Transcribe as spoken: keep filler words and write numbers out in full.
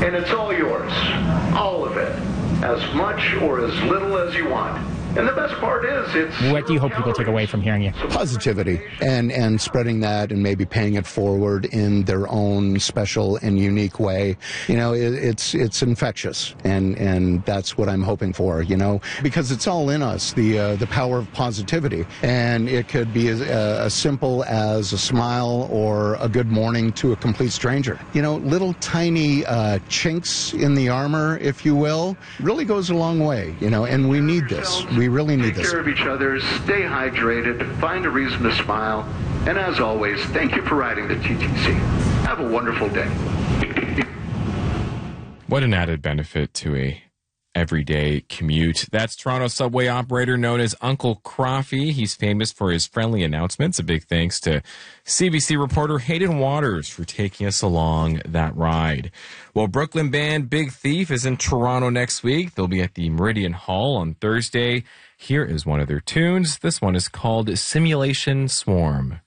and it's all yours. All of it. As much or as little as you want. And the best part is, it's... What do you hope people take away from hearing you? Positivity, and, and spreading that and maybe paying it forward in their own special and unique way. You know, it, it's it's infectious, and, and that's what I'm hoping for, you know, because it's all in us, the uh, the power of positivity. And it could be as, uh, as simple as a smile or a good morning to a complete stranger. You know, little tiny uh, chinks in the armor, if you will, really goes a long way, you know, and we need this. We We really need this. Take care of each other, stay hydrated, find a reason to smile, and as always, thank you for riding the T T C. Have a wonderful day. What an added benefit to a everyday commute. That's Toronto subway operator known as Uncle Croffy. He's famous for his friendly announcements. A big thanks to C B C reporter Hayden Waters for taking us along that ride. Well, Brooklyn band Big Thief is in Toronto next week. They'll be at the Meridian Hall on Thursday. Here is one of their tunes. This one is called Simulation Swarm.